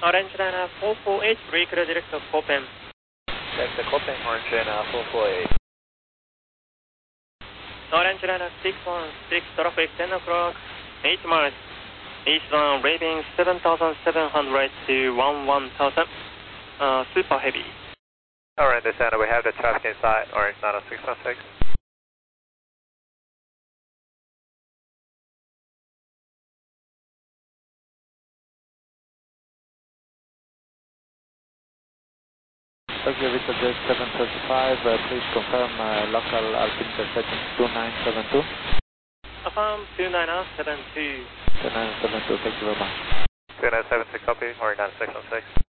Orange Liner 448, brake direct of Copen. That's the Copen, Orange Liner 448. Orange Liner 616, traffic 10 o'clock, 8 miles. Eastbound rating 7,700 to 11,000. Super heavy. Alright, the center, we have the traffic inside, Orange Liner 616. Tokyo Victor Jet 735, please confirm local Alpine intersection 2972. Affirm 2972. 2972, thank you very much. 2972, copy, Orange Liner 616.